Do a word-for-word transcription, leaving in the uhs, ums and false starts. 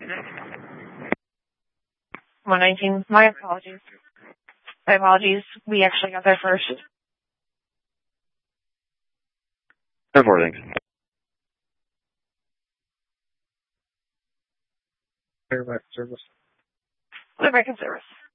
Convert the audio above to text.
one nineteen. My apologies. My apologies. We actually got there first. Reporting. Clear back service. Clear back in service.